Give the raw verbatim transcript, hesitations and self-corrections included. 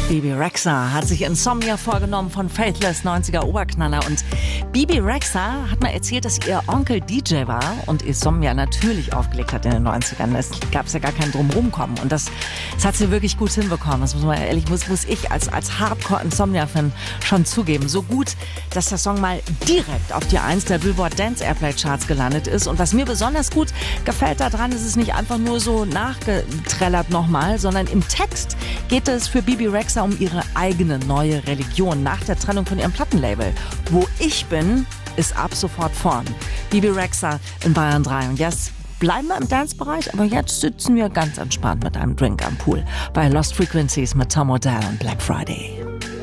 Bebe Rexha hat sich Insomnia vorgenommen von Faithless, neunziger Oberknaller. Und Bebe Rexha hat mal erzählt, dass ihr Onkel D J war und Insomnia natürlich aufgelegt hat in den neunzigern. Es gab ja gar kein Drumrumkommen. Und das, das hat sie wirklich gut hinbekommen. Das muss man ehrlich, muss, muss ich als, als Hardcore-Insomnia-Fan schon zugeben. So gut, dass der Song mal direkt auf die eins der Billboard Dance Airplay Charts gelandet ist. Und was mir besonders gut gefällt daran, ist es nicht einfach nur so nachgetrellert nochmal, sondern im Text geht es für Bebe Rexha um ihre eigene neue Religion nach der Trennung von ihrem Plattenlabel. Wo ich bin, ist ab sofort vorn. Bebe Rexha in Bayern drei. Und jetzt bleiben wir im Dance-Bereich, aber jetzt sitzen wir ganz entspannt mit einem Drink am Pool bei Lost Frequencies mit Tom Odell und Black Friday.